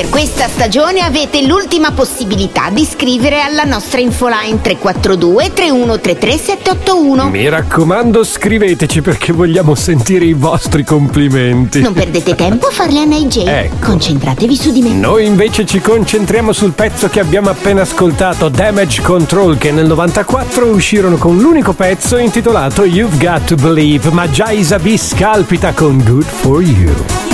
Per questa stagione avete l'ultima possibilità di scrivere alla nostra infoline 342 3133 781. Mi raccomando, scriveteci perché vogliamo sentire i vostri complimenti. Non perdete tempo a farle a NJ. Ecco. Concentratevi su di me. Noi invece ci concentriamo sul pezzo che abbiamo appena ascoltato, Damage Control, che nel 94 uscirono con l'unico pezzo intitolato You've Got to Believe, ma già Isabi scalpita con Good For You.